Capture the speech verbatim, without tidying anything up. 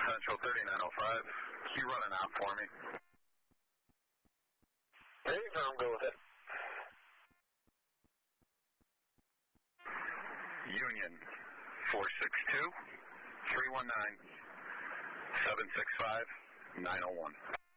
Central thirty-nine oh five. Can you run an out for me? Anytime, go with it. Union four six two, three one nine, seven six five, nine oh one.